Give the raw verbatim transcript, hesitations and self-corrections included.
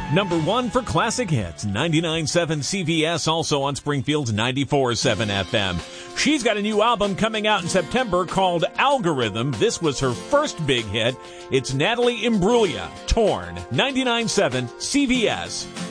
Number one for classic hits, ninety-nine point seven C V S, also on Springfield's ninety-four point seven F M. She's got a new album coming out in September called Algorithm. This was her first big hit. It's Natalie Imbruglia, Torn, ninety-nine point seven C V S.